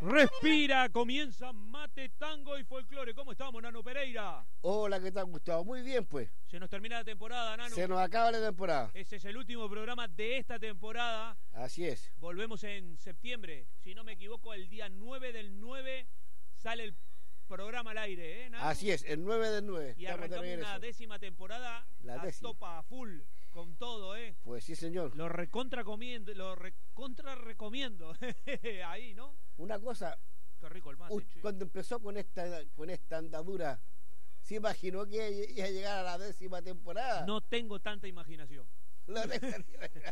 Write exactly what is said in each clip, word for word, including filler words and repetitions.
Respira, comienza Mate, Tango y Folclore. ¿Cómo estamos, Nano Pereira? Hola, ¿qué tal, Gustavo? Muy bien, pues. Se nos termina la temporada, Nano. Se nos acaba la temporada. Ese es el último programa de esta temporada. Así es. Volvemos en septiembre. Si no me equivoco, el día nueve del nueve sale el programa al aire, ¿eh, Nano? Así es, el nueve del nueve. Y Estamos arrancamos de una décima temporada. La a décima. Topa a full, con todo, ¿eh? Pues sí, señor. Lo recontra comiendo, lo recontra recomiendo. Ahí, ¿no? Una cosa, Qué rico el mate, u- che. cuando empezó con esta, con esta andadura, ¿se imaginó que iba a llegar a la décima temporada? No tengo tanta imaginación. La décima-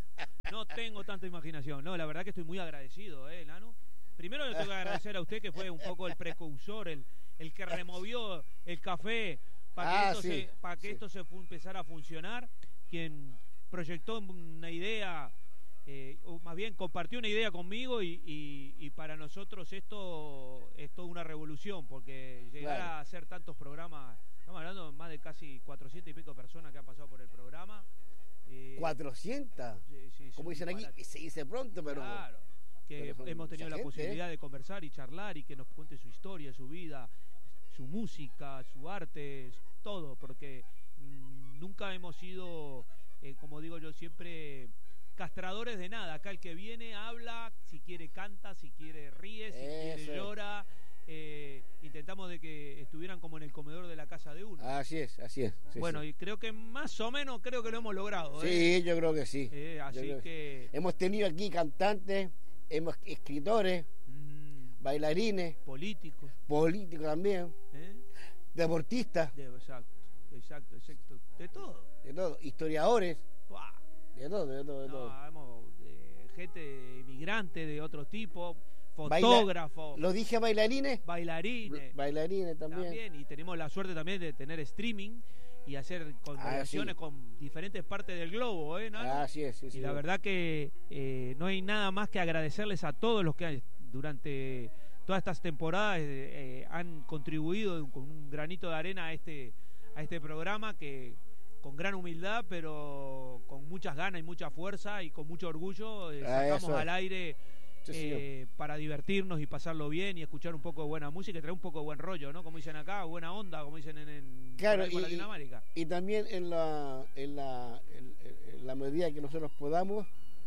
No tengo tanta imaginación. No, la verdad que estoy muy agradecido, ¿eh, Nano? Primero le tengo que agradecer a usted, que fue un poco el precursor, el, el que removió el café para que, Ah, esto, sí, se, para que sí. esto se fu- empezara a funcionar. Quien proyectó una idea, eh, o más bien compartió una idea conmigo y, y, y para nosotros esto es toda una revolución, porque llegar Claro. a hacer tantos programas, estamos hablando de más de casi cuatrocientas y pico personas que han pasado por el programa. eh, ¿cuatrocientas? sí, sí, Como sí, dicen aquí, disparate. y se dice pronto, pero... Claro, que pero son hemos tenido mucha la gente, posibilidad de conversar y charlar y que nos cuente su historia, su vida, su música, su arte, todo, porque mm, nunca hemos sido, eh, como digo yo siempre, castradores de nada. Acá el que viene habla, si quiere canta, si quiere ríe, si Eso quiere es. llora. Eh, intentamos de que estuvieran como en el comedor de la casa de uno. Así es, así es. sí, bueno, sí. y creo que más o menos creo que lo hemos logrado. ¿eh? Sí, yo creo que sí. Eh, Yo así creo que... Hemos tenido aquí cantantes, hemos escritores, mm, bailarines, políticos. políticos también, ¿eh? deportistas, De- exacto, exacto, exacto. De todo. de todo, historiadores, Buah. de todo, de todo, de todo. No, hemos, eh, gente inmigrante de otro tipo, Baila- fotógrafos, ¿Lo dije bailarines? bailarines. Bailarines también. También, y tenemos la suerte también de tener streaming y hacer congregaciones sí. con diferentes partes del globo, ¿eh, Nano? Ah, sí es, sí, Y sí. la verdad que eh, no hay nada más que agradecerles a todos los que han- durante todas estas temporadas eh, eh, han contribuido con un granito de arena a este, a este programa, que con gran humildad, pero con muchas ganas y mucha fuerza y con mucho orgullo eh, Ah, sacamos eso es. al aire Sí, señor. eh, para divertirnos y pasarlo bien y escuchar un poco de buena música y traer un poco de buen rollo, ¿no? Como dicen acá, buena onda, como dicen en, en, Claro, por ahí por y- Latinoamérica. Y también en la, en la, en, en la medida que nosotros podamos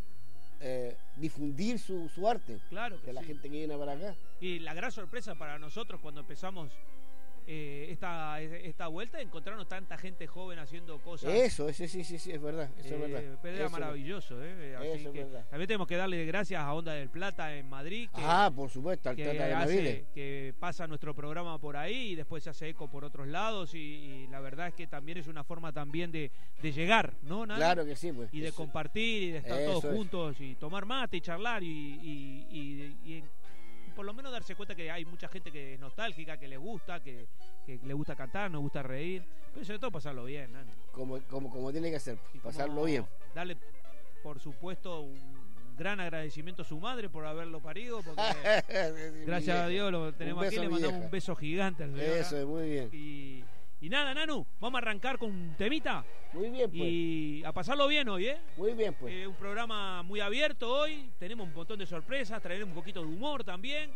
eh, difundir su, su arte, Claro que de la sí. gente que viene para acá. Y la gran sorpresa para nosotros cuando empezamos eh, esta, esta vuelta, encontrarnos tanta gente joven haciendo cosas. Eso, ese sí, sí, sí, es verdad, eso eh, es verdad. pero era Eso es- maravilloso, ¿eh? Así Eso es que verdad. también tenemos que darle gracias a Onda del Plata en Madrid, que, Ah, por supuesto, al que, Tata de hace- Navides. que pasa nuestro programa por ahí y después se hace eco por otros lados y, y la verdad es que también es una forma también de, de llegar, ¿no? Nano? Claro que sí, pues. Y de Eso- compartir y de estar Eso todos es. juntos y tomar mate y charlar y, y, y- y en- por lo menos darse cuenta que hay mucha gente que es nostálgica, que le gusta, que, que le gusta cantar, nos gusta reír, pero sobre todo pasarlo bien, Nano. como, como, como tiene que ser, Y como pasarlo bien. Darle, por supuesto, un gran agradecimiento a su madre por haberlo parido, porque gracias a Dios lo tenemos Un aquí, beso le a mi mandamos vieja. un beso gigante al señor, Eso es, muy bien. y, y nada, Nanu, vamos a arrancar con un temita Muy bien, pues. y a pasarlo bien hoy, ¿eh? Muy bien, pues. Eh, un programa muy abierto hoy, tenemos un montón de sorpresas, traeremos un poquito de humor también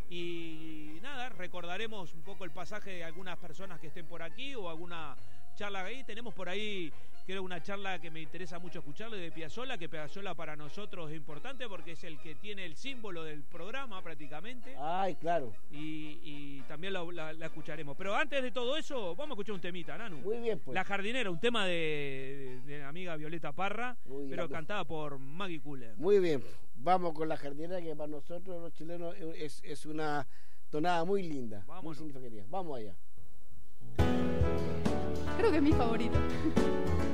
y nada, recordaremos un poco el pasaje de algunas personas que estén por aquí o alguna charla ahí. Tenemos por ahí, creo, una charla que me interesa mucho escucharle de Piazzolla, que Piazzolla para nosotros es importante porque es el que tiene el símbolo del programa prácticamente Ay, claro. y, y también la, la- la escucharemos. Pero antes de todo eso, vamos a escuchar un temita, Nanu. Muy bien, pues. La Jardinera, un tema de, de, de la amiga Violeta Parra, Muy bien, pero la- cantada por Maggie Cooler. Muy bien. Vamos con la jardinera, que para nosotros los chilenos es, es una tonada muy linda, Vámonos. muy significativa. Vamos allá. Creo que es mi favorito.